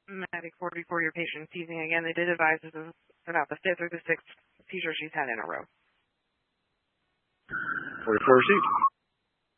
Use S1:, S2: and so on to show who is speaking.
S1: Medic 44, your patient seizing again. They did advise this is about the 5th or the 6th seizure she's had in a row.
S2: 44 received.